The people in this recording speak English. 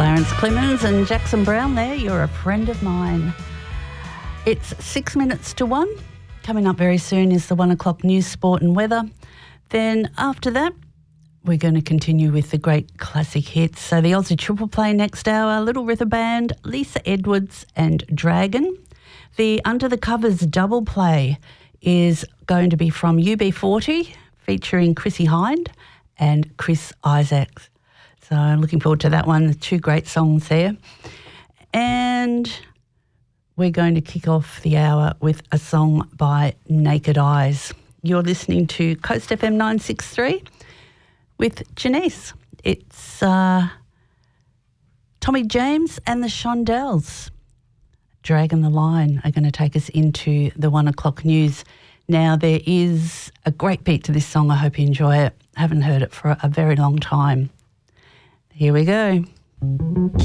Clarence Clemens and Jackson Brown there, You're a Friend of Mine. It's 6 minutes to 1. Coming up very soon is the 1 o'clock news, sport and weather. Then after that, we're going to continue with the great classic hits. So the Aussie Triple Play next hour, Little River Band, Lisa Edwards and Dragon. The Under the Covers double play is going to be from UB40, featuring Chrissy Hind and Chris Isaacs. So I'm looking forward to that one. Two great songs there. And we're going to kick off the hour with a song by Naked Eyes. You're listening to Coast FM 963 with Janice. It's Tommy James and the Shondells. Dragging the Line are going to take us into the 1 o'clock news. Now, there is a great beat to this song. I hope you enjoy it. I haven't heard it for a very long time. Here we go.